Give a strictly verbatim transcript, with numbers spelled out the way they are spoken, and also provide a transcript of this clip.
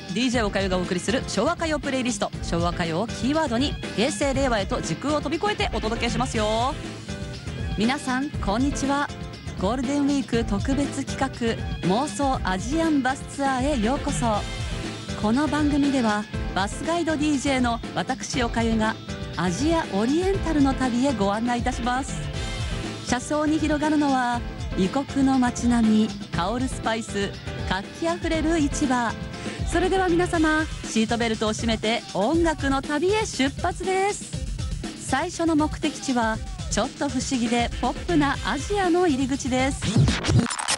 ディージェー おかゆがお送りする昭和歌謡プレイリスト。昭和歌謡をキーワードに平成令和へと時空を飛び越えてお届けしますよ。皆さんこんにちは。ゴールデンウィーク特別企画妄想アジアンバスツアーへようこそ。この番組ではバスガイド ディージェー の私おかゆがアジアオリエンタルの旅へご案内いたします。車窓に広がるのは異国の街並み、香るスパイス、活気あふれる市場。それでは皆様シートベルトを締めて音楽の旅へ出発です。最初の目的地はちょっと不思議でポップなアジアの入り口です。